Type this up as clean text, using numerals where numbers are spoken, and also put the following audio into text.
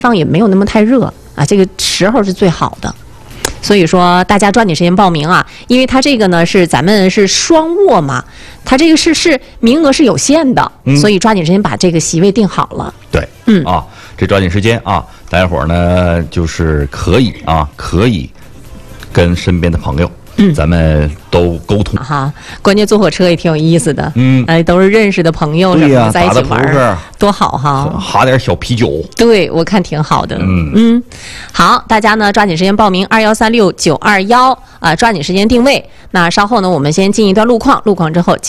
方也没有那么太热啊，这个时候是最好的。所以说大家抓紧时间报名啊，因为它这个呢是咱们是双卧嘛，它这个是名额是有限的，所以抓紧时间把这个席位定好了。 对，这抓紧时间啊，大家伙儿呢就是可以跟身边的朋友。咱们都沟通哈，关键坐火车也挺有意思的，都是认识的朋友什么的，在一起玩，多好哈！ 哈点小啤酒， 对我看挺好的。好，大家呢抓紧时间报名2136-921啊，抓紧时间定位。那稍后呢，我们先进一段路况，路况之后接。